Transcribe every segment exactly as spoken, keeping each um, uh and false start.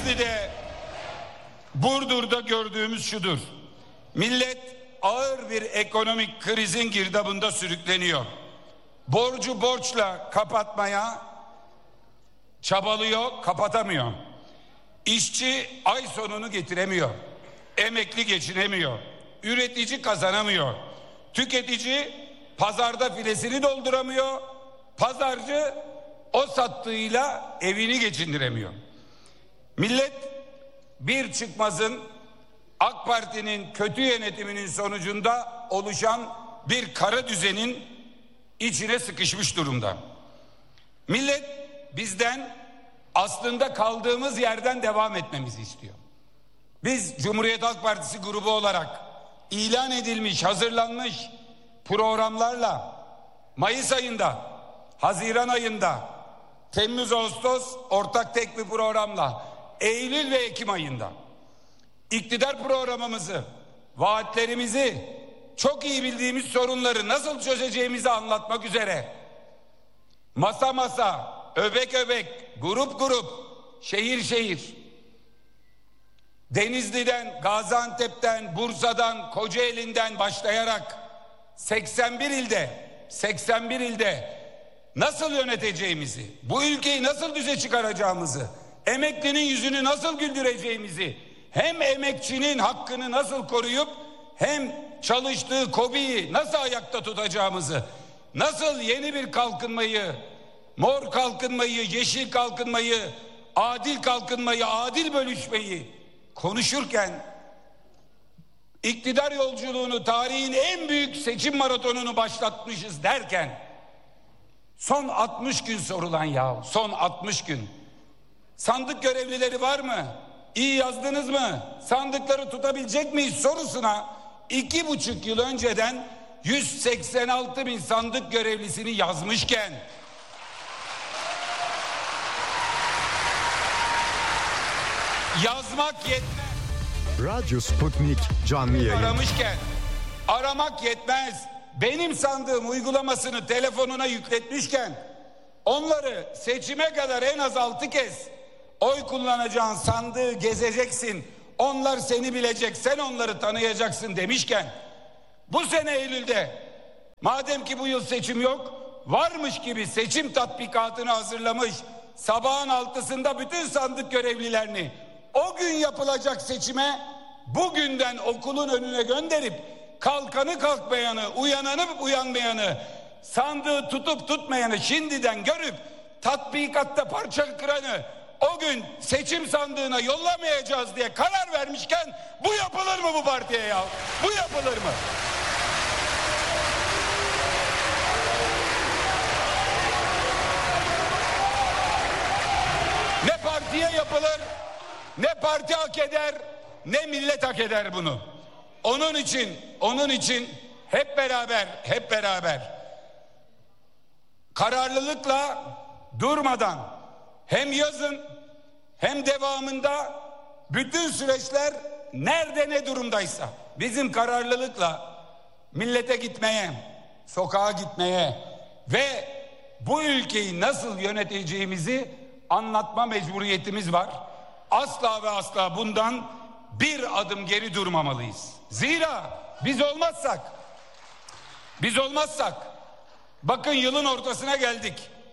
Denizli'de, Burdur'da gördüğümüz şudur. Millet ağır bir ekonomik krizin girdabında sürükleniyor. Borcu borçla kapatmaya çabalıyor, kapatamıyor. İşçi ay sonunu getiremiyor. Emekli geçinemiyor. Üretici kazanamıyor. Tüketici pazarda filesini dolduramıyor. Pazarcı o sattığıyla evini geçindiremiyor. Millet bir çıkmazın, AK Parti'nin kötü yönetiminin sonucunda oluşan bir kara düzenin içine sıkışmış durumda. Millet bizden aslında kaldığımız yerden devam etmemizi istiyor. Biz Cumhuriyet Halk Partisi grubu olarak ilan edilmiş, hazırlanmış programlarla Mayıs ayında, Haziran ayında, Temmuz, Ağustos ortak tek bir programla, Eylül ve Ekim ayında iktidar programımızı, vaatlerimizi, çok iyi bildiğimiz sorunları nasıl çözeceğimizi anlatmak üzere masa masa, öbek öbek, grup grup, şehir şehir, Denizli'den, Gaziantep'ten, Bursa'dan, Kocaeli'nden başlayarak seksen bir ilde, seksen bir ilde nasıl yöneteceğimizi, bu ülkeyi nasıl düze çıkaracağımızı, emeklinin yüzünü nasıl güldüreceğimizi, hem emekçinin hakkını nasıl koruyup hem çalıştığı KOBİ'yi nasıl ayakta tutacağımızı, nasıl yeni bir kalkınmayı, mor kalkınmayı, yeşil kalkınmayı, adil kalkınmayı, adil bölüşmeyi konuşurken, iktidar yolculuğunu, tarihin en büyük seçim maratonunu başlatmışız derken, son altmış gün sorulan ya, son altmış gün. Sandık görevlileri var mı? İyi yazdınız mı? Sandıkları tutabilecek miyiz sorusuna iki buçuk yıl önceden yüz seksen altı bin sandık görevlisini yazmışken, yazmak yetmez. Radyo Sputnik canlı yayın. Aramışken aramak yetmez. Benim sandığım uygulamasını telefonuna yükletmişken onları seçime kadar en az altı kez oy kullanacağın sandığı gezeceksin. Onlar seni bilecek, sen onları tanıyacaksın demişken bu sene Eylül'de madem ki bu yıl seçim yok, varmış gibi seçim tatbikatını hazırlamış, sabahın altısında bütün sandık görevlilerini o gün yapılacak seçime bugünden okulun önüne gönderip kalkanı kalkmayanı, uyananı uyanmayanı, sandığı tutup tutmayanı şimdiden görüp tatbikatta parça kıranı o gün seçim sandığına yollamayacağız diye karar vermişken bu yapılır mı bu partiye ya? Bu yapılır mı? Ne partiye yapılır, ne parti hak eder, ne millet hak eder bunu. Onun için, onun için hep beraber, hep beraber kararlılıkla durmadan hem yazın hem devamında bütün süreçler nerede ne durumdaysa bizim kararlılıkla millete gitmeye, sokağa gitmeye ve bu ülkeyi nasıl yöneteceğimizi anlatma mecburiyetimiz var. Asla ve asla bundan bir adım geri durmamalıyız. Zira biz olmazsak, biz olmazsak, bakın yılın ortasına geldik.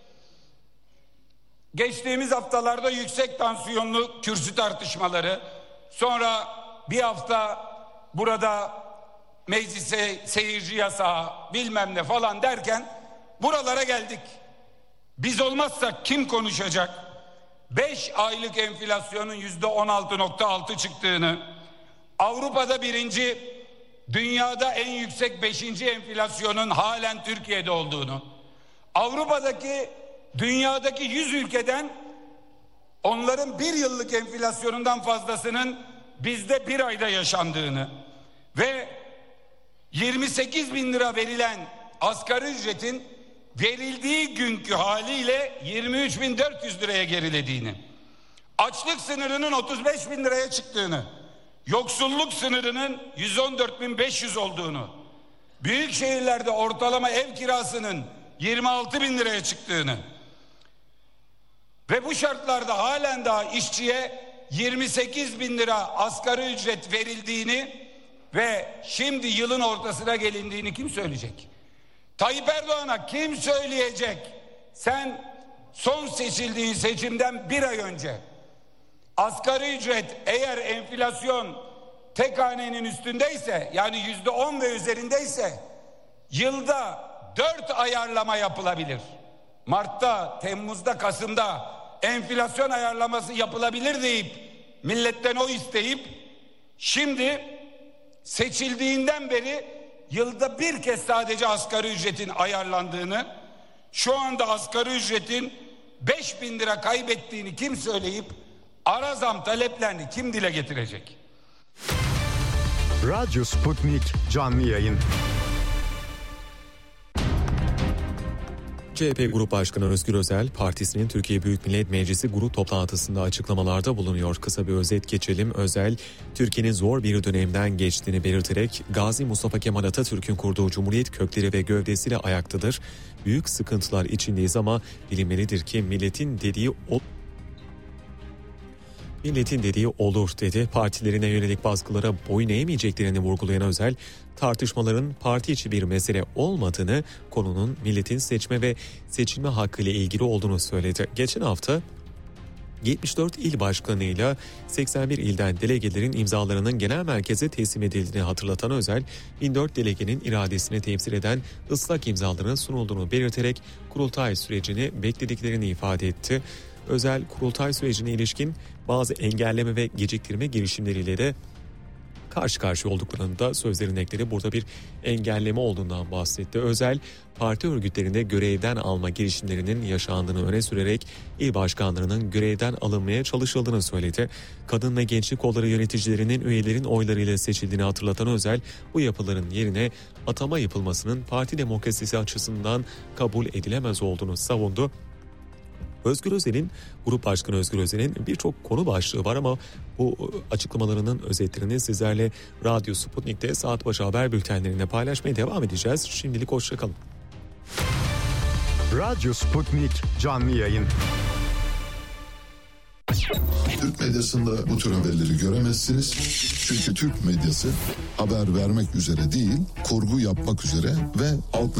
Geçtiğimiz haftalarda yüksek tansiyonlu kürsü tartışmaları, sonra bir hafta burada meclise seyirci yasağı bilmem ne falan derken buralara geldik. Biz olmazsak kim konuşacak? Beş aylık enflasyonun yüzde on altı nokta altı çıktığını, Avrupa'da birinci, dünyada en yüksek beşinci enflasyonun halen Türkiye'de olduğunu, Avrupa'daki, dünyadaki yüz ülkeden onların bir yıllık enflasyonundan fazlasının bizde bir ayda yaşandığını ve yirmi sekiz bin lira verilen asgari ücretin verildiği günkü haliyle yirmi üç bin dört yüz liraya gerilediğini, açlık sınırının otuz beş bin liraya çıktığını, yoksulluk sınırının yüz on dört bin beş yüz olduğunu, büyük şehirlerde ortalama ev kirasının yirmi altı bin liraya çıktığını ve bu şartlarda halen daha işçiye yirmi sekiz bin lira asgari ücret verildiğini ve şimdi yılın ortasına gelindiğini kim söyleyecek? Tayyip Erdoğan'a kim söyleyecek? Sen son seçildiğin seçimden bir ay önce asgari ücret eğer enflasyon tek hanenin üstündeyse, yani yüzde on ve üzerindeyse yılda dört ayarlama yapılabilir. Mart'ta, Temmuz'da, Kasım'da enflasyon ayarlaması yapılabilir deyip milletten o isteyip şimdi seçildiğinden beri yılda bir kez sadece asgari ücretin ayarlandığını, şu anda asgari ücretin beş bin lira kaybettiğini kim söyleyip ara zam taleplerini kim dile getirecek? Radyo Sputnik canlı yayın. C H P Grup Başkanı Özgür Özel, partisinin Türkiye Büyük Millet Meclisi grup toplantısında açıklamalarda bulunuyor. Kısa bir özet geçelim. Özel, Türkiye'nin zor bir dönemden geçtiğini belirterek, Gazi Mustafa Kemal Atatürk'ün kurduğu Cumhuriyet kökleri ve gövdesiyle ayaktadır. Büyük sıkıntılar içindeyiz ama bilinmelidir ki milletin dediği o Milletin dediği olur dedi. Partilerine yönelik baskılara boyun eğmeyeceklerini vurgulayan Özel, tartışmaların parti içi bir mesele olmadığını, konunun milletin seçme ve seçilme hakkı ile ilgili olduğunu söyledi. Geçen hafta yetmiş dört il başkanıyla seksen bir ilden delegelerin imzalarının genel merkeze teslim edildiğini hatırlatan Özel, bin dört delegenin iradesini temsil eden ıslak imzaların sunulduğunu belirterek kurultay sürecini beklediklerini ifade etti. Özel, kurultay sürecine ilişkin bazı engelleme ve geciktirme girişimleriyle de karşı karşıya olduklarını da sözlerine ekledi. Burada bir engelleme olduğundan bahsetti. Özel, parti örgütlerinde görevden alma girişimlerinin yaşandığını öne sürerek il başkanlarının görevden alınmaya çalışıldığını söyledi. Kadın ve gençlik kolları yöneticilerinin üyelerin oylarıyla seçildiğini hatırlatan Özel, bu yapıların yerine atama yapılmasının parti demokrasisi açısından kabul edilemez olduğunu savundu. Özgür Özel'in, Grup Başkanı Özgür Özel'in birçok konu başlığı var ama bu açıklamalarının özetlerini sizlerle Radyo Sputnik'te saat başı haber bültenlerinde paylaşmaya devam edeceğiz. Şimdilik hoşçakalın. Radyo Sputnik canlı yayın. Türk medyasında bu tür haberleri göremezsiniz. Çünkü Türk medyası haber vermek üzere değil, kurgu yapmak üzere ve alt